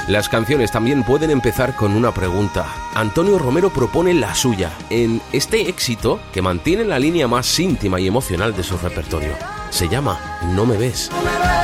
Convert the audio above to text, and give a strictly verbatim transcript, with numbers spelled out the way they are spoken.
Las canciones también pueden empezar con una pregunta. Antonio Romero propone la suya en este éxito que mantiene la línea más íntima y emocional de su repertorio. Se llama No me ves. No me ves.